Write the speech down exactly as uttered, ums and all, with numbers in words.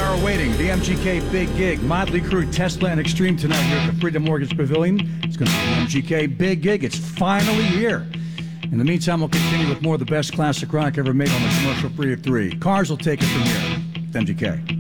are awaiting the M G K Big Gig. Motley Crue, Tesla, and Extreme tonight here at the Freedom Mortgage Pavilion. It's going to be the M G K Big Gig. It's finally here. In the meantime, we'll continue with more of the best classic rock ever made on the commercial free of three. Cars will take it from here. It's M G K.